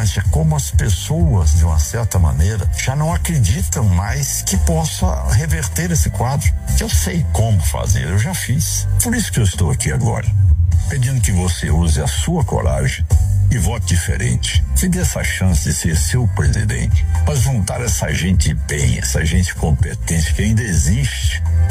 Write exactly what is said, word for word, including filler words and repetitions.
impressionante como as pessoas, de uma certa maneira, já não acreditam mais que possa reverter esse quadro. Eu sei como fazer, eu já fiz. Por isso que eu estou aqui agora, pedindo que você use a sua coragem e vote diferente. Se dê essa chance de ser seu presidente, para juntar essa gente bem, essa gente competente que ainda existe